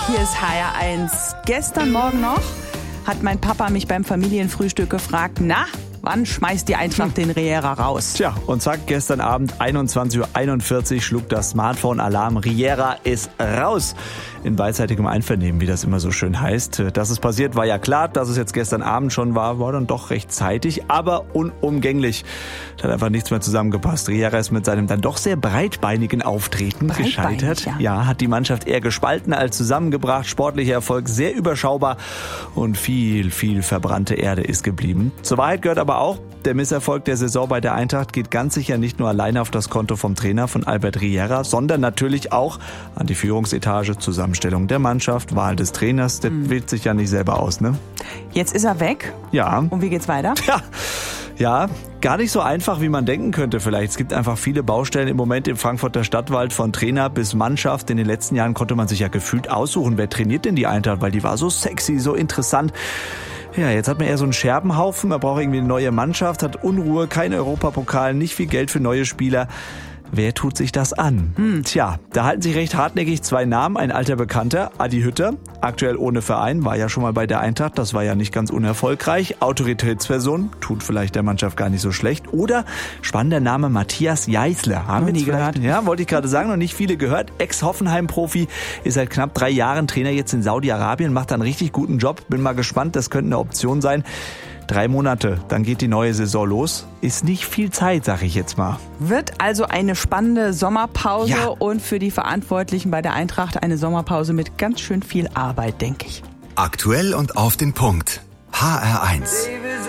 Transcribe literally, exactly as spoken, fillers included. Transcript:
Hier ist H R eins. Gestern Morgen noch hat mein Papa mich beim Familienfrühstück gefragt, na, wann schmeißt die Eintracht den Riera raus? Tja, und zack, gestern Abend einundzwanzig Uhr einundvierzig schlug das Smartphone-Alarm. Riera ist raus. In beidseitigem Einvernehmen, wie das immer so schön heißt. Dass es passiert, war ja klar. Dass es jetzt gestern Abend schon war, war dann doch recht zeitig, aber unumgänglich. Da hat einfach nichts mehr zusammengepasst. Riera ist mit seinem dann doch sehr breitbeinigen Auftreten Breitbeinig, gescheitert. Ja. ja, hat die Mannschaft eher gespalten als zusammengebracht. Sportlicher Erfolg sehr überschaubar und viel, viel verbrannte Erde ist geblieben. Zur Wahrheit gehört aber auch, der Misserfolg der Saison bei der Eintracht geht ganz sicher nicht nur alleine auf das Konto vom Trainer von Albert Riera, sondern natürlich auch an die Führungsetage, Zusammenstellung der Mannschaft, Wahl des Trainers. Der mhm. wählt sich ja nicht selber aus, ne? Jetzt ist er weg. Ja. Und wie geht's weiter? Ja. Ja, gar nicht so einfach, wie man denken könnte vielleicht. Es gibt einfach viele Baustellen im Moment im Frankfurter Stadtwald, von Trainer bis Mannschaft. In den letzten Jahren konnte man sich ja gefühlt aussuchen, wer trainiert denn die Eintracht, weil die war so sexy, so interessant. Ja, jetzt hat man eher so einen Scherbenhaufen, man braucht irgendwie eine neue Mannschaft, hat Unruhe, kein Europapokal, nicht viel Geld für neue Spieler. Wer tut sich das an? Hm. Tja, da halten sich recht hartnäckig zwei Namen. Ein alter Bekannter, Adi Hütter, aktuell ohne Verein, war ja schon mal bei der Eintracht, das war ja nicht ganz unerfolgreich. Autoritätsperson, tut vielleicht der Mannschaft gar nicht so schlecht. Oder spannender Name Matthias Jeißle. Haben wir nie gehört? Ja, wollte ich gerade sagen, noch nicht viele gehört. Ex-Hoffenheim-Profi, ist seit knapp drei Jahren Trainer jetzt in Saudi-Arabien, macht einen richtig guten Job. Bin mal gespannt, das könnte eine Option sein. Drei Monate, dann geht die neue Saison los. Ist nicht viel Zeit, sag ich jetzt mal. Wird also eine spannende Sommerpause ja. und für die Verantwortlichen bei der Eintracht eine Sommerpause mit ganz schön viel Arbeit, denke ich. Aktuell und auf den Punkt. H R eins.